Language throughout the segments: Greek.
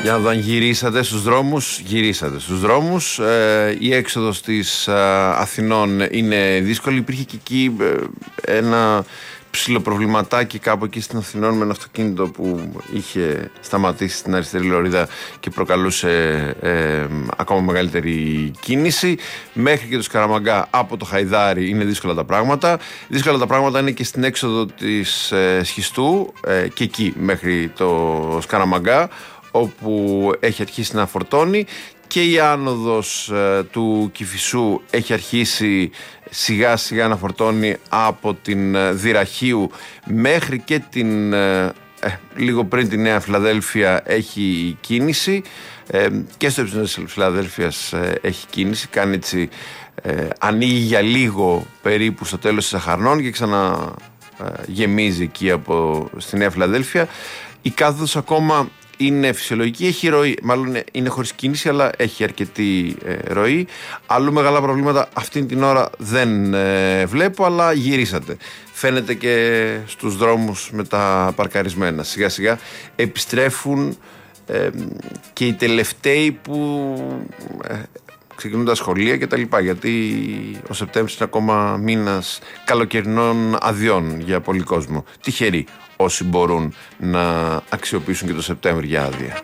Για να δω αν γυρίσατε στους δρόμους. Η έξοδος της Αθηνών είναι δύσκολη. Υπήρχε και εκεί ένα ψιλοπροβληματάκι κάπου εκεί στην Αθηνών με ένα αυτοκίνητο που είχε σταματήσει στην αριστερή λωρίδα και προκαλούσε ακόμα μεγαλύτερη κίνηση. Μέχρι και το Σκαραμαγκά από το Χαϊδάρι είναι δύσκολα τα πράγματα. Δύσκολα τα πράγματα είναι και στην έξοδο της Σχιστού και εκεί μέχρι το Σκαραμαγκά, όπου έχει αρχίσει να φορτώνει, και η άνοδος του Κηφισού έχει αρχίσει σιγά σιγά να φορτώνει από την Δυραχείου μέχρι και την λίγο πριν τη Νέα Φιλαδέλφια έχει κίνηση, και στο ύψος της Φιλαδέλφιας έχει κίνηση, κάνει έτσι, ανοίγει για λίγο περίπου στο τέλος της Αχαρνών και ξαναγεμίζει εκεί στη Νέα Φιλαδέλφια. Η κάθοδος ακόμα είναι φυσιολογική, έχει ροή, μάλλον είναι χωρίς κίνηση, αλλά έχει αρκετή ροή. Αλλού μεγάλα προβλήματα αυτήν την ώρα δεν βλέπω, αλλά γυρίσατε. Φαίνεται και στους δρόμους με τα παρκαρισμένα. Σιγά σιγά επιστρέφουν και οι τελευταίοι που ξεκινούν τα σχολεία και τα λοιπά, γιατί ο Σεπτέμβρης είναι ακόμα μήνας καλοκαιρινών αδειών για πολύ κόσμο. Τυχεροί όσοι μπορούν να αξιοποιήσουν και το Σεπτέμβρη για άδεια.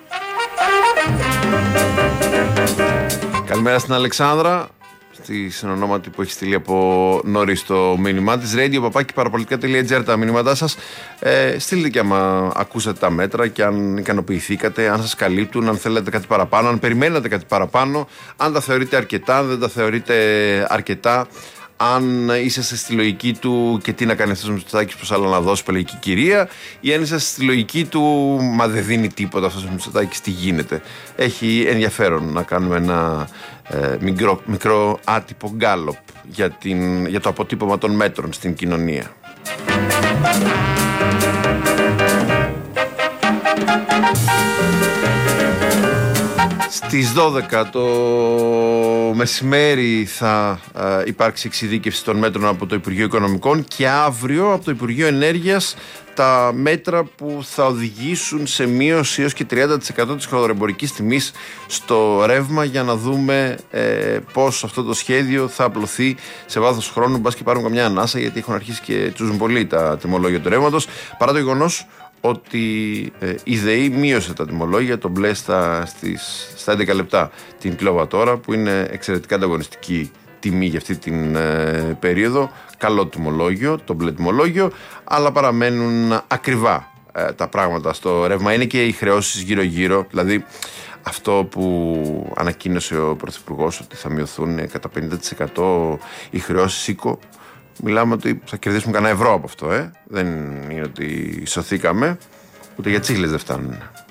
Καλημέρα στην Αλεξάνδρα, στη συνονόματη που έχει στείλει από νωρίς το μήνυμά της. radio@parapolitica.gr τα μήνυματά σας. Στείλτε και άμα ακούσατε τα μέτρα και αν ικανοποιηθήκατε, αν σας καλύπτουν, αν θέλετε κάτι παραπάνω, αν περιμένατε κάτι παραπάνω, αν τα θεωρείτε αρκετά, αν δεν τα θεωρείτε αρκετά, αν είσαστε στη λογική του και τι να κάνει αυτός ο Μητσοτάκης, πως άλλο να δώσει, πελεγική κυρία, ή αν είσαστε στη λογική του μα δεν δίνει τίποτα αυτός ο Μητσοτάκης, τι γίνεται. Έχει ενδιαφέρον να κάνουμε ένα μικρό άτυπο γκάλοπ για το αποτύπωμα των μέτρων στην κοινωνία. Στις 12 το μεσημέρι θα υπάρξει εξειδίκευση των μέτρων από το Υπουργείο Οικονομικών και αύριο από το Υπουργείο Ενέργειας τα μέτρα που θα οδηγήσουν σε μείωση έως και 30% της χονδροεμπορικής τιμής στο ρεύμα, για να δούμε πώς αυτό το σχέδιο θα απλωθεί σε βάθος χρόνου. Μπας και πάρουν καμιά ανάσα, γιατί έχουν αρχίσει και τσούζουν πολύ τα τιμολόγια του ρεύματος, παρά το γεγονός ότι η ΔΕΗ μείωσε τα τιμολόγια, το μπλε στα 11 λεπτά την κιλοβατόρα, που είναι εξαιρετικά ανταγωνιστική τιμή για αυτή την περίοδο. Καλό τιμολόγιο, το μπλε τιμολόγιο, αλλά παραμένουν ακριβά τα πράγματα στο ρεύμα. Είναι και οι χρεώσεις γύρω-γύρω, δηλαδή αυτό που ανακοίνωσε ο Πρωθυπουργός, ότι θα μειωθούν κατά 50% οι χρεώσεις οίκο. Μιλάμε ότι θα κερδίσουμε κανένα ευρώ από αυτό, Δεν είναι ότι σωθήκαμε, ούτε για τσίχλες δεν φτάνουν.